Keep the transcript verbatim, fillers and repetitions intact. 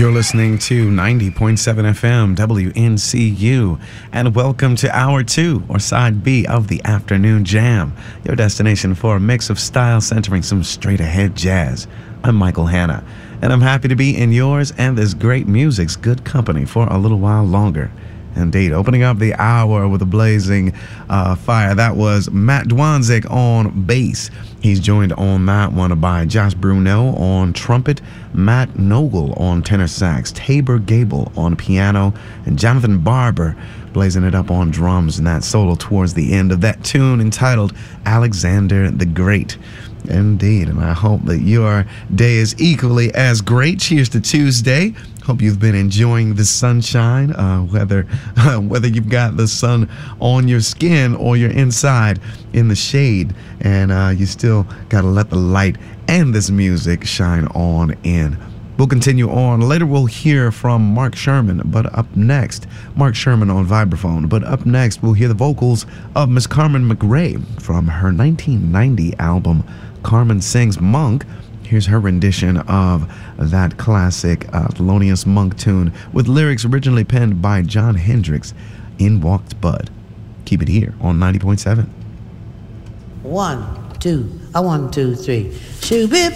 You're listening to ninety point seven F M W N C U, and welcome to Hour two, or Side B, of the Afternoon Jam, your destination for a mix of style centering some straight-ahead jazz. I'm Michael Hanna, and I'm happy to be in yours and this great music's good company for a little while longer. Indeed, opening up the hour with a blazing uh, fire, that was Matt Dwanzik on bass. He's joined on that one by Josh Bruno on trumpet, Matt Nogle on tenor sax, Tabor Gable on piano, and Jonathan Barber blazing it up on drums in that solo towards the end of that tune entitled Alexander the Great. Indeed, and I hope that your day is equally as great. Cheers to Tuesday. Hope you've been enjoying the sunshine, uh, whether uh, whether you've got the sun on your skin or you're inside in the shade, and uh, you still got to let the light and this music shine on in. We'll continue on. Later we'll hear from Mark Sherman, but up next, Mark Sherman on vibraphone, but up next we'll hear the vocals of Miss Carmen McRae from her nineteen ninety album, Carmen Sings Monk. Here's her rendition of that classic uh, Thelonious Monk tune with lyrics originally penned by Jon Hendricks, In Walked Bud. Keep it here on ninety point seven. One, two, a one, two, three. Shoo-bip.